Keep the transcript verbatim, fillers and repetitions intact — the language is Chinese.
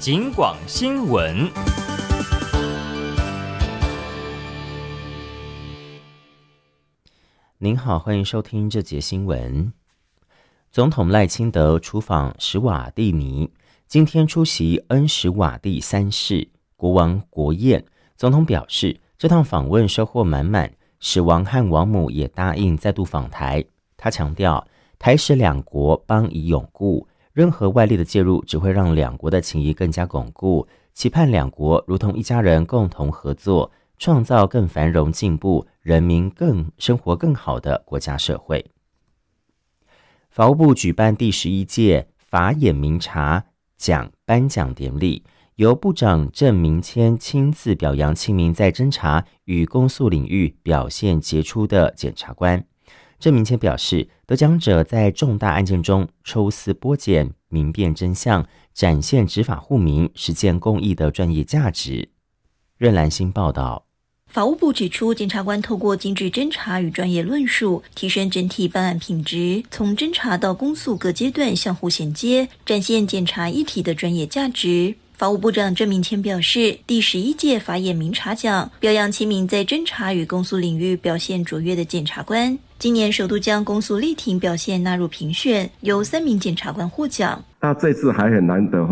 警广新闻。 您好，欢迎收听这节新闻。总统赖清德出访史瓦蒂尼，今天出席恩史瓦蒂三世国王国宴。总统表示，这趟访问收获满满，史王和王母也答应再度访台。他强调，台史两国邦谊永固，任何外力的介入只会让两国的情谊更加巩固，期盼两国如同一家人共同合作，创造更繁荣进步、人民更生活更好的国家社会。法务部举办第十一届法眼明察奖颁奖典礼，由部长郑明谦亲自表扬七名在侦查与公诉领域表现杰出的检察官。郑明谦表示，得奖者在重大案件中抽丝剥茧、明辨真相，展现执法护民、实践公益的专业价值。任兰心报道。 法务部指出，检察官透过精致侦查与专业论述，提升整体办案品质，从侦查到公诉各阶段相互衔接，展现检察一体的专业价值。法务部长郑明谦表示，第十一届法眼明察奖表扬七名在侦查与公诉领域表现卓越的检察官，今年首度将公诉例庭表现纳入评选，由三名检察官获奖。 那这次还很难得